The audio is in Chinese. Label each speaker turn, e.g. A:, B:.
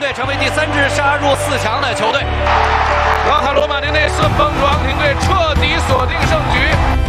A: 队成为第3支杀入4强的球队。
B: 老塔罗马尼内斯疯狂艇队彻底锁定胜局。